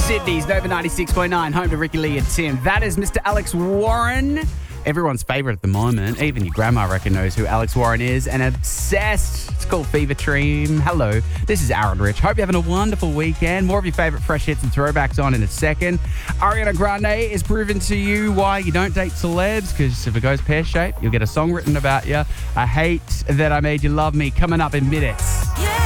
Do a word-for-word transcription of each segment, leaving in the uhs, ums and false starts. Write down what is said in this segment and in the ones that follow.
Sydney's Nova ninety-six point nine, home to Ricky Lee and Tim. That is Mister Alex Warren. Everyone's favourite at the moment. Even your grandma reckon knows who Alex Warren is and obsessed. It's called Fever Dream. Hello, this is Aaron Rich. Hope you're having a wonderful weekend. More of your favourite fresh hits and throwbacks on in a second. Ariana Grande is proving to you why you don't date celebs, because if it goes pear-shaped, you'll get a song written about you. I Hate That I Made You Love Me coming up in minutes.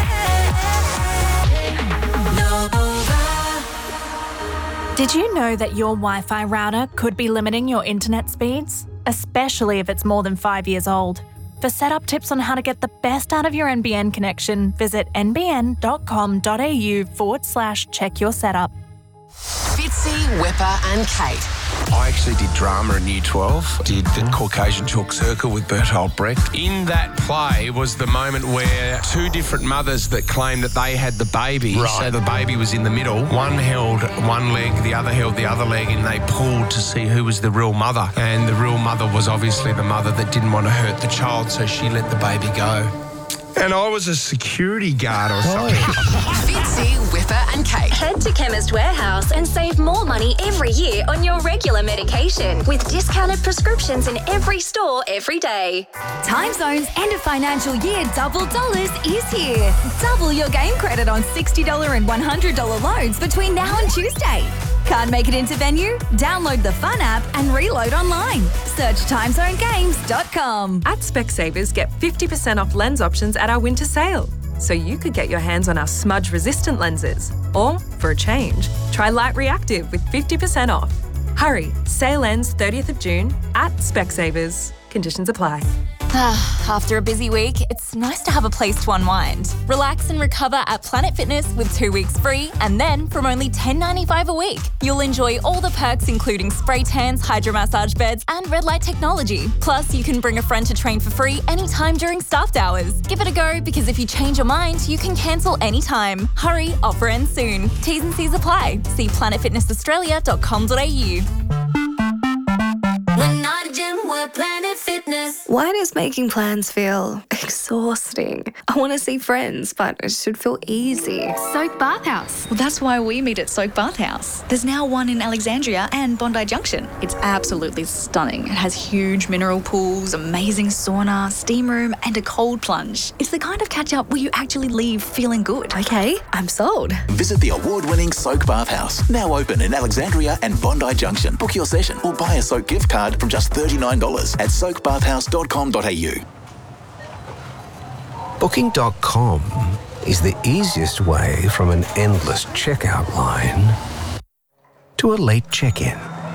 Did you know that your Wi-Fi router could be limiting your internet speeds? Especially if it's more than five years old. For setup tips on how to get the best out of your N B N connection, visit nbn.com.au forward slash check your setup. Fitzy, Whipper and Kate. I actually did drama in Year twelve, did the Caucasian Chalk Circle with Bertolt Brecht. In that play was the moment where two different mothers that claimed that they had the baby, right. So the baby was in the middle. One held one leg, the other held the other leg, and they pulled to see who was the real mother. And the real mother was obviously the mother that didn't want to hurt the child, so she let the baby go. And I was a security guard or something. Fitzy, Whipper and Kate. Head to Chemist Warehouse and save more money every year on your regular medication with discounted prescriptions in every store every day. Time Zone's end of financial year double dollars is here. Double your game credit on sixty dollars and one hundred dollars loans between now and Tuesday. Can't make it into venue? Download the Fun app and reload online. Search time zone games dot com. At Specsavers, get fifty percent off lens options at our winter sale. So you could get your hands on our smudge-resistant lenses. Or, for a change, try Light Reactive with fifty percent off. Hurry, sale ends thirtieth of June at Specsavers. Conditions apply. After a busy week, it's nice to have a place to unwind. Relax and recover at Planet Fitness with two weeks free, and then from only ten dollars and ninety-five cents a week. You'll enjoy all the perks including spray tans, hydro massage beds and red light technology. Plus, you can bring a friend to train for free anytime during staffed hours. Give it a go, because if you change your mind, you can cancel anytime. Hurry, offer ends soon. T's and C's apply. See planet fitness australia dot com dot a u. We're not a gym, we're Planet Fitness. Why does making plans feel exhausting? I want to see friends, but it should feel easy. Soak Bathhouse. Well, that's why we meet at Soak Bathhouse. There's now one in Alexandria and Bondi Junction. It's absolutely stunning. It has huge mineral pools, amazing sauna, steam room, and a cold plunge. It's the kind of catch-up where you actually leave feeling good. Okay, I'm sold. Visit the award-winning Soak Bathhouse, now open in Alexandria and Bondi Junction. Book your session or buy a Soak gift card from just thirty-nine dollars at soak bathhouse dot com dot a u. Booking dot com is the easiest way from an endless checkout line to a late check-in.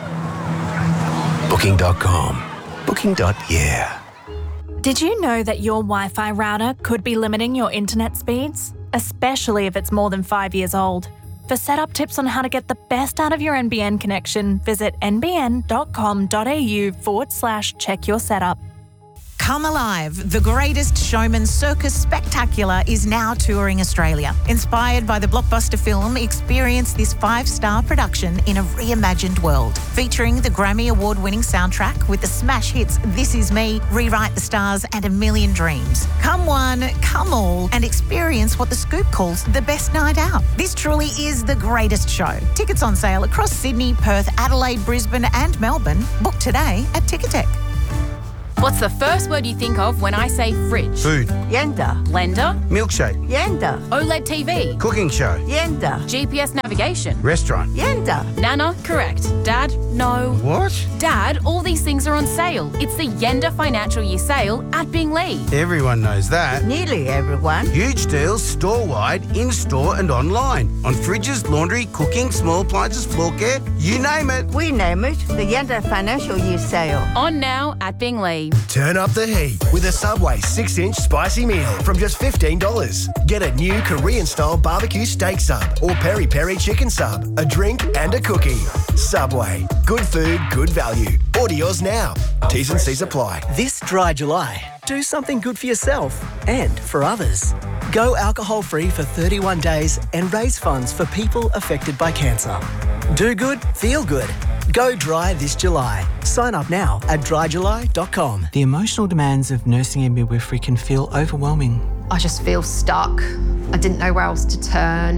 Booking dot com. Booking. Yeah. Did you know that your Wi-Fi router could be limiting your internet speeds? Especially if it's more than five years old. For setup tips on how to get the best out of your N B N connection, visit nbn.com.au forward slash check your setup. Come Alive, the greatest showman circus spectacular, is now touring Australia. Inspired by the blockbuster film, experience this five-star production in a reimagined world. Featuring the Grammy Award-winning soundtrack with the smash hits This Is Me, Rewrite the Stars and A Million Dreams. Come one, come all, and experience what The Scoop calls the best night out. This truly is the greatest show. Tickets on sale across Sydney, Perth, Adelaide, Brisbane and Melbourne. Book today at Ticketek. What's the first word you think of when I say fridge? Food. Yenda. Blender. Milkshake. Yenda. OLED T V. Cooking show. Yenda. G P S navigation. Restaurant. Yenda. Nana, correct. Dad, no. What? Dad, all these things are on sale. It's the Yenda Financial Year Sale at Binglee. Everyone knows that. Nearly everyone. Huge deals store-wide, in-store and online. On fridges, laundry, cooking, small appliances, floor care, you name it. We name it the Yenda Financial Year Sale. On now at Binglee. Turn up the heat with a Subway six-inch spicy meal from just fifteen dollars. Get a new Korean-style barbecue steak sub or peri-peri chicken sub, a drink and a cookie. Subway. Good food, good value. Order yours now. T's and C's apply. This dry July, do something good for yourself and for others. Go alcohol-free for thirty-one days and raise funds for people affected by cancer. Do good, feel good. Go dry this July. Sign up now at dry july dot com. The emotional demands of nursing and midwifery can feel overwhelming. I just feel stuck. I didn't know where else to turn.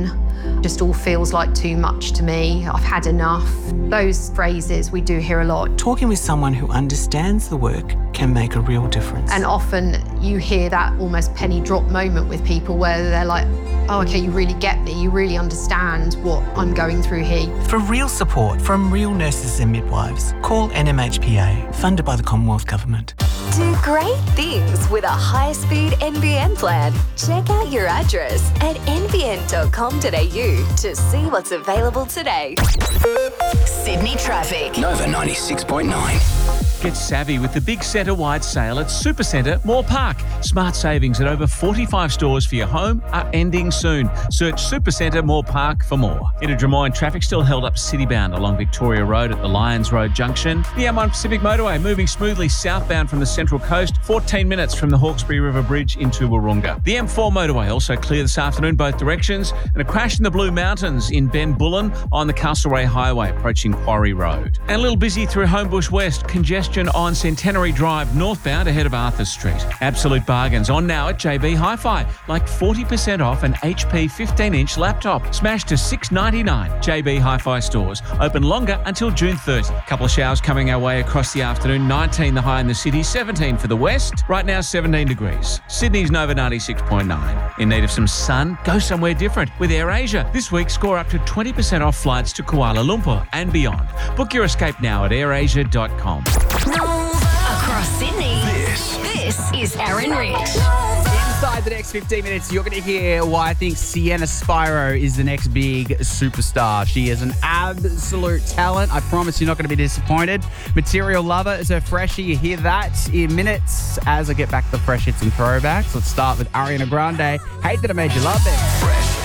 just all feels like too much to me. I've had enough. Those phrases we do hear a lot. Talking with someone who understands the work can make a real difference. And often you hear that almost penny drop moment with people where they're like, oh, okay, you really get me. You really understand what I'm going through here. For real support from real nurses and midwives, call N M H P A, funded by the Commonwealth Government. Do great things with a high-speed N B N plan. Check out your address at n b n dot com dot a u to see what's available today. Sydney traffic. Nova ninety-six point nine. Get savvy with the big centre-wide sale at Supercentre Moore Park. Smart savings at over forty-five stores for your home are ending soon. Search Supercentre Moore Park for more. Into Drummoyne, traffic still held up citybound along Victoria Road at the Lyons Road junction. The M one Pacific Motorway moving smoothly southbound from the Central Coast, fourteen minutes from the Hawkesbury River Bridge into Wahroonga. The M four motorway also clear this afternoon both directions, and a crash in the Blue Mountains in Benbullen on the Castlereagh Highway approaching Quarry Road. And a little busy through Homebush West, congestion on Centenary Drive northbound ahead of Arthur Street. Absolute bargains on now at J B Hi-Fi, like forty percent off an H P fifteen inch laptop, smashed to six ninety-nine. J B Hi-Fi stores open longer until June thirtieth. Couple of showers coming our way across the afternoon. nineteen the high in the city, seventeen for the west. Right now seventeen degrees. Sydney's Nova ninety-six point nine. In need of some sun? Go somewhere different with AirAsia. This week score up to twenty percent off flights to Kuala Lumpur and beyond. Book your escape now at air asia dot com. Across Sydney, this, this is Aaron Rich. Inside the next fifteen minutes, you're going to hear why I think Sienna Spiro is the next big superstar. She is an absolute talent. I promise you're not going to be disappointed. Material Lover is her freshie. You hear that in minutes as I get back to the fresh hits and throwbacks. Let's start with Ariana Grande. Hate That I Made You Love It. Fresh